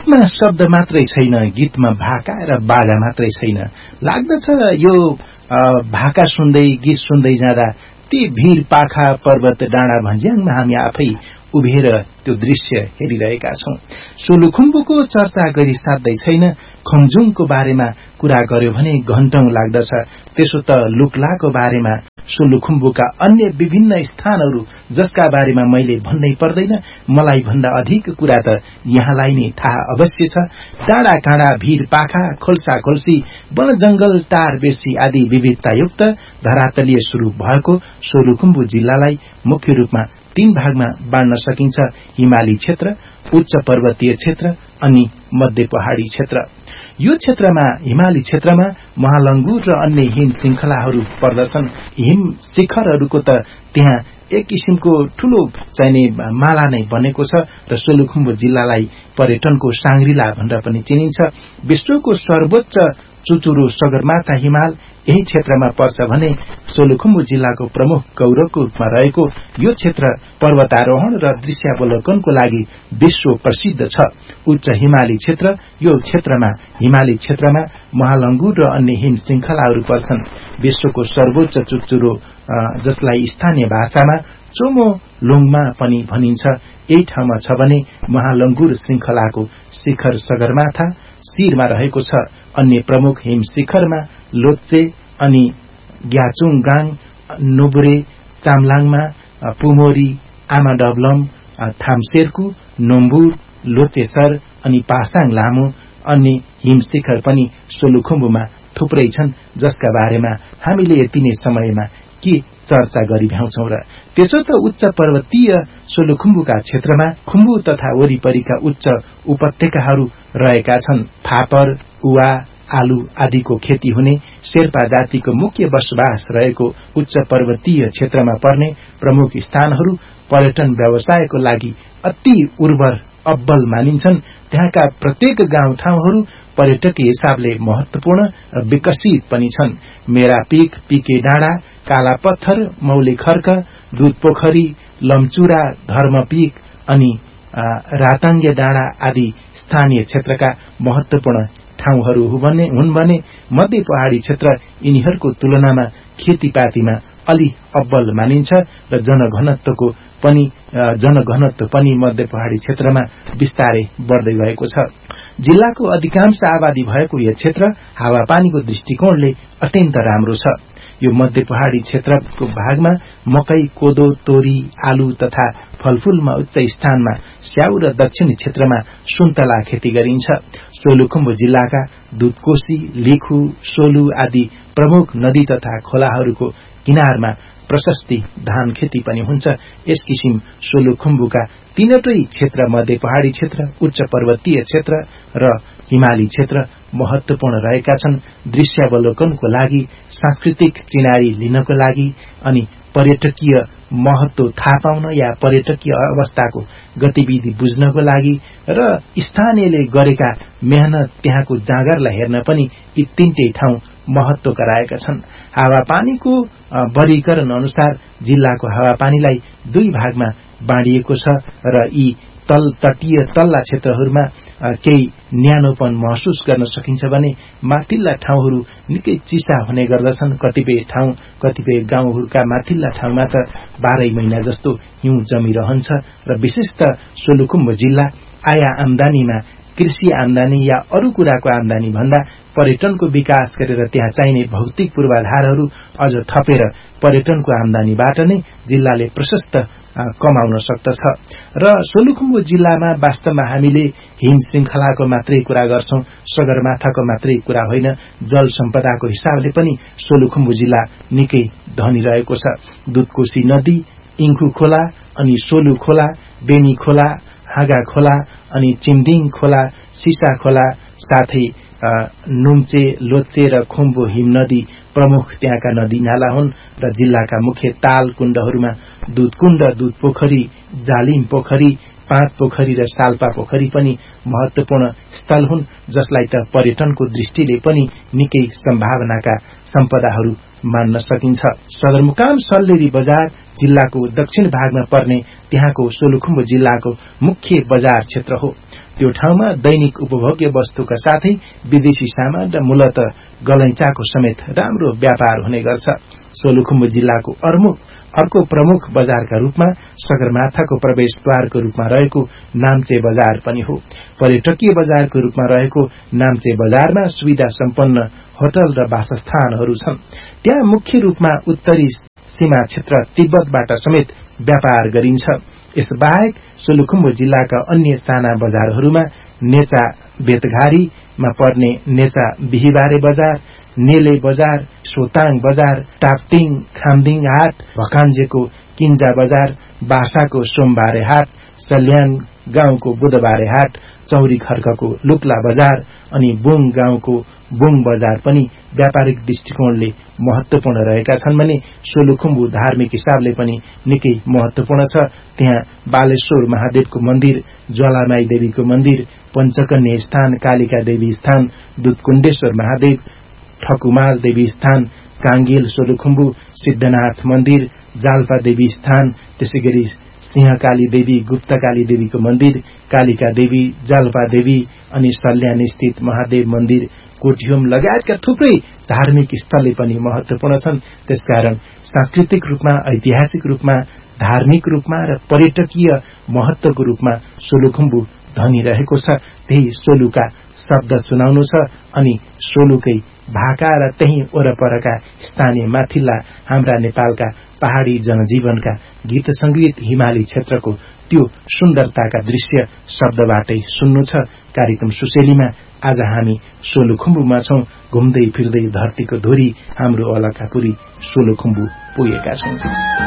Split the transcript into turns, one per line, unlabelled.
गीतमा शब्द मात्रै छैन, गीतमा भाका र बाजा मात्रै छैन। लाग्दछ यो भाका सुन्दै गीत सुन्दै जाँदा ती भीर पाखा पर्वत डाँडा भन्ज्याङमा हामी आफै उभिएर त्यो दृश्य हेरिरहेका छौं। सोलुखुम्बुको चर्चा गरी साध्दै छैन, खम्जुङको बारेमा कुरा गर्यो भने घण्टौं लाग्दछ। त्यसो त लुक्लाको बारेमा, सोलुखुम्बुका अन्य विभिन्न स्थानहरू जसका बारेमा मैले भन्नै पर्दैन, मलाई भन्दा अधिक कुरा त यहाँलाई नै थाहा अवश्य छ। डाँडा काँडा, भीर पाखा, खोल्सा खोल्सी, वन जंगल, टार बेसी आदि विविधतायुक्त धरातलीय स्वरूप भएको सोलुखुम्बु जिल्लालाई मुख्य रूपमा 3 भागमा बाँड्न सकिन्छ: हिमाली क्षेत्र, उच्च पर्वतीय क्षेत्र अनि मध्य पहाड़ी क्षेत्र। यो क्षेत्रमा, हिमाली क्षेत्रमा महालंगुर र अन्य हिम श्रृंखलाहरू पर्दछन्। हिम शिखरहरूको त त्यहाँ एक किसिमको ठूलो चाहिने माला नै बनेको छ र सोलुखुम्बु जिल्लालाई पर्यटनको साङ्ग्रिला भनेर पनि चिनिन्छ। विश्वको सर्वोच्च चुचुरो सगरमाथा हिमाल यही क्षेत्रमा पर्छ भने सोलुखुम्बु जिल्लाको प्रमुख गौरवको रूपमा रहेको यो क्षेत्र पर्वतारोहण र दृश्यावलोकनको लागि विश्व प्रसिद्ध छ। उच्च हिमाली क्षेत्र, यो क्षेत्रमा हिमाली क्षेत्रमा महालंगुर र अन्य हिम श्रृंखलाहरू पर्छन्। विश्वको सर्वोच्च चुचुरो जसलाई स्थानीय भाषामा चोमो लुङमा पनि भनिन्छ, यही ठाउँमा छ भने महालंगुर श्रृंखलाको शिखर सगरमाथा शिरमा रहेको छ। अन्य प्रमुख हिम शिखरमा लोत्चे अनि ग्याचुङगाङ, नुब्रे, चामलाङमा, पुमोरी, आमाडबलम, थामसेरकु, नोम्बुर, लोचेसर अनि पासाङ लामो अन्य हिम शिखर पनि सोलुखुम्बुमा थुप्रै छन्, जसका बारेमा हामीले यति नै समयमा के चर्चा गरिभ्याउँछौं र। त्यसो त उच्च पर्वतीय सोलुखुम्बुका क्षेत्रमा खुम्बु तथा वरिपरिका उच्च उपत्यकाहरू रहेका छन्। फापर, उवा, आलु आदिको खेती हुने शेर्पा जातिको मुख्य बसोबास रहेको उच्च पर्वतीय क्षेत्रमा पर्ने प्रमुख स्थानहरू पर्यटन व्यवसायको लागि अति उर्वर अब्बल मानिन्छन्। त्यहाँका प्रत्येक गाउँठाउँहरू पर्यटकीय हिसाबले महत्वपूर्ण र विकसित पनि छन्। मेरापीक, पीके डाँडा, काला पत्थर, मौली खर्क, दूध पोखरी, लम्चुरा, धर्मपीक अनि राताङ्गे डाँडा आदि स्थानीय क्षेत्रका महत्वपूर्ण ठाउँहरू हुन् भने मध्य पहाड़ी क्षेत्र यिनीहरूको तुलनामा खेतीपातीमा अलि अब्बल मानिन्छ र जनघनत्व पनि मध्य पहाड़ी क्षेत्रमा विस्तारै बढ्दै गएको छ। जिल्लाको अधिकांश आबादी भएको यस क्षेत्र हावापानीको दृष्टिकोणले अत्यन्त राम्रो छ। यो मध्य पहाड़ी क्षेत्रको भागमा मकै, कोदो, तोरी, आलु तथा फलफूलमा उच्च स्थानमा स्याउ र दक्षिणी क्षेत्रमा सुन्तला खेती गरिन्छ। सोलुखुम्बु जिल्लाका दुधकोशी, लिखु, सोलु आदि प्रमुख नदी तथा खोलाहरूको किनारमा प्रशस्ति धान खेती पनि हुन्छ। यस किसिम सोलुखुम्बुका तीनटै क्षेत्र मध्य पहाड़ी क्षेत्र, उच्च पर्वतीय क्षेत्र र हिमाली क्षेत्र महत्वपूर्ण रहेका छन्। दृश्यावलोकनको लागि, सांस्कृतिक चिनारी लिनको लागि अनि पर्यटकीय महत्व थाहा पाउन या पर्यटकीय अवस्थाको गतिविधि बुझ्नको लागि र स्थानीयले गरेका मेहनत, त्यहाँको जाँगरलाई हेर्न पनि यी तीनटै ठाउँ महत्वका रहेका छन्। हावापानीको वर्गीकरण अनुसार जिल्लाको हावापानीलाई 2 भागमा बाँडिएको छ र यी तटीय तल्ला क्षेत्रहरूमा केही न्यानोपन महसुस गर्न सकिन्छ भने माथिल्ला ठाउँहरू निकै चिसा हुने गर्दछन्। कतिपय गाउँहरूका माथिल्ला ठाउँमा त 12 महिना जस्तो हिउँ जमिरहन्छ र विशेषतः सोलुखुम्बु जिल्ला आया आम्दानीमा कृषि आम्दानी या अरू कुराको आम्दानी भन्दा पर्यटनको विकास गरेर त्यहाँ चाहिने भौतिक पूर्वाधारहरू अझ थपेर पर्यटनको आम्दानीबाट नै जिल्लाले प्रशस्त कमाउन सक्दछ। र सोलुखुम्बु जिल्लामा वास्तवमा हामीले हिम श्रृंखलाको मात्रै कुरा गर्छौं, सगरमाथाको मात्रै कुरा होइन। जल सम्पदाको हिसाबले पनि सोलुखुम्बु जिल्ला निकै धनी रहेको छ। दुधकोशी नदी, इङ्खु खोला अनि सोलु खोला, बेनी खोला, हागा खोला अनि चिमदिङ खोला, सिसा खोला साथै नुम्चे, लोच्चे र खुम्बु हिम नदी प्रमुख त्यहाँका नदी नाला हुन् र जिल्लाका मुख्य ताल कुण्डहरूमा दूधकुण्ड, दूध पोखरी, जालिम पोखरी, पाँच पोखरी र साल्पा पोखरी पनि महत्वपूर्ण स्थल हुन्, जसलाई त पर्यटनको दृष्टिले पनि निकै सम्भावनाका सम्पदाहरू मान्न सकिन्छ। सदरमुकाम सल्लेरी बजार जिल्लाको दक्षिण भागमा पर्ने त्यहाँको सोलुखुम्बु जिल्लाको मुख्य बजार क्षेत्र हो। त्यो ठाउँमा दैनिक उपभोग्य वस्तुका साथै विदेशी सामान र मूलत गलैँचाको समेत राम्रो व्यापार हुने गर्छ। सोलुखुम्बु जिल्लाको अर्को प्रमुख बजारका रूपमा सगरमाथाको प्रवेशद्वारको रूपमा रहेको नाम्चे बजार पनि हो। पर्यटकीय बजारको रूपमा रहेको नाम्चे बजारमा सुविधा सम्पन्न होटल र वासस्थानहरू छन्। त्यहाँ मुख्य रूपमा उत्तरी सीमा क्षेत्र तिब्बतबाट समेत व्यापार गरिन्छ। यसबाहेक सोलुखुम्बु जिल्लाका अन्य साना बजारहरूमा नेचा बेतघारीमा पर्ने नेचा बिहिबारे बजार, नेले बजार, सोताङ बजार, टापटिङ खामदिङ हाट, भकान्जेको किन्जा बजार, बासाको सोमबारे हाट, सल्यान गाउँको बुधबारे हाट, चौरी खर्कको लुक्ला बजार अनि बुङ गाउँको बुङ बजार पनि व्यापारिक दृष्टिकोणले महत्वपूर्ण रहेका छन् भने सोलुखुम्बु धार्मिक हिसाबले पनि निकै महत्वपूर्ण छ। त्यहाँ बालेश्वर महादेवको मन्दिर, ज्वालामाई देवीको मन्दिर, पञ्चकन्या स्थान, कालिका देवी स्थान, दुधकुण्डेश्वर महादेव, ठकुमाल देवी स्थान, काङ्गेल सोलुखुम्बु, सिद्धनाथ मन्दिर, जाल्पा देवी स्थान, त्यसैगरी सिंहकाली देवी, गुप्तकाली देवीको मन्दिर, कालिका देवी, जाल्पा देवी अनि सल्यान स्थित महादेव मन्दिर, कोटिहोम लगायतका थुप्रै धार्मिक स्थलले पनि महत्वपूर्ण छन्। त्यसकारण सांस्कृतिक रूपमा, ऐतिहासिक रूपमा, धार्मिक रूपमा र पर्यटकीय महत्वको रूपमा सोलुखुम्बु धनी रहेको छ। त्यही सोलुका शब्द सुनाउनु छ अनि सोलुकै भाका र त्यही वरपरका स्थानीय माथिल्ला हाम्रा नेपालका पहाड़ी जनजीवनका गीत संगीत, हिमाली क्षेत्रको त्यो सुन्दरताका दृश्य शब्दबाटै सुन्नु छ। कार्यक्रम सुसेलीमा आज हामी सोलुखुम्बुमा छौं। घुम्दै फिर्दै धरतीको धुरी हाम्रो अलकापुरी सोलुखुम्बु पुगेका छौं।